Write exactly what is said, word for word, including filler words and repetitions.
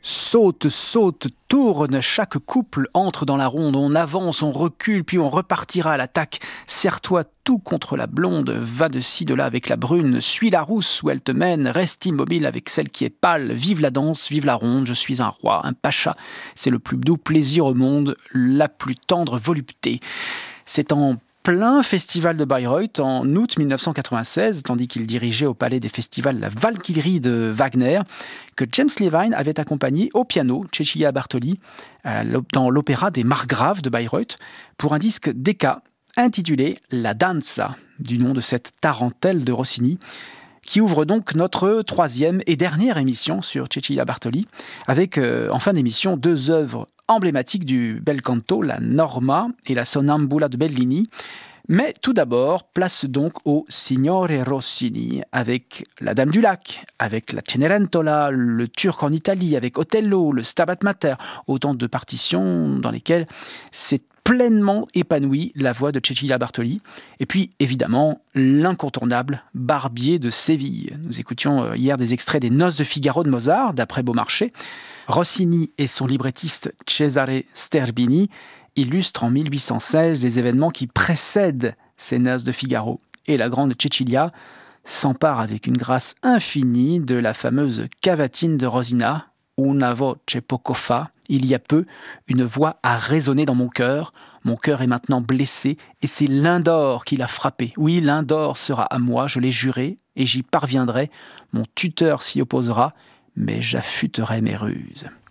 Saute, saute, tourne, chaque couple entre dans la ronde, on avance, on recule, puis on repartira à l'attaque. Serre-toi tout contre la blonde, va de ci, de là avec la brune, suis la rousse où elle te mène, reste immobile avec celle qui est pâle, vive la danse, vive la ronde, je suis un roi, un pacha, c'est le plus doux plaisir au monde, la plus tendre volupté. C'est en plein festival de Bayreuth en août mille neuf cent quatre-vingt-seize, tandis qu'il dirigeait au palais des festivals la Valkyrie de Wagner, que James Levine avait accompagné au piano Cecilia Bartoli dans l'opéra des Margraves de Bayreuth pour un disque d'Eka intitulé La Danza, du nom de cette tarentelle de Rossini, qui ouvre donc notre troisième et dernière émission sur Cecilia Bartoli, avec euh, en fin d'émission deux œuvres emblématiques du bel canto, la Norma et la Sonnambula de Bellini. Mais tout d'abord, place donc au Signore Rossini, avec la Dame du Lac, avec la Cenerentola, le Turc en Italie, avec Otello, le Stabat Mater, autant de partitions dans lesquelles c'est pleinement épanouie la voix de Cecilia Bartoli. Et puis, évidemment, l'incontournable Barbier de Séville. Nous écoutions hier des extraits des Noces de Figaro de Mozart, d'après Beaumarchais. Rossini et son librettiste Cesare Sterbini illustrent en mille huit cent seize les événements qui précèdent ces Noces de Figaro. Et la grande Cecilia s'empare avec une grâce infinie de la fameuse cavatine de Rosina, Una voce poco fa, il y a peu, une voix a résonné dans mon cœur. Mon cœur est maintenant blessé et c'est Lindor qui l'a frappé. Oui, Lindor sera à moi, je l'ai juré et j'y parviendrai. Mon tuteur s'y opposera, mais j'affûterai mes ruses.